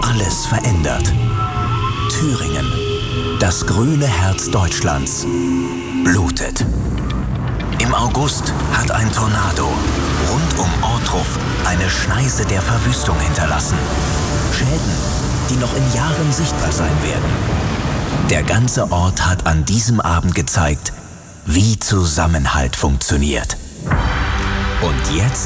alles verändert. Thüringen, das grüne Herz Deutschlands, blutet. Im August hat ein Tornado rund um Ohrdruf eine Schneise der Verwüstung hinterlassen. Schäden, die noch in Jahren sichtbar sein werden. Der ganze Ort hat an diesem Abend gezeigt, wie Zusammenhalt funktioniert. Und jetzt